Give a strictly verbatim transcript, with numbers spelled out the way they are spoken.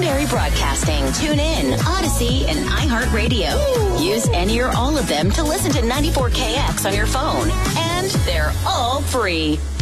Asbury Broadcasting. Tune in, Odyssey, and iHeartRadio. Use any or all of them to listen to ninety-four K X on your phone. And they're all free.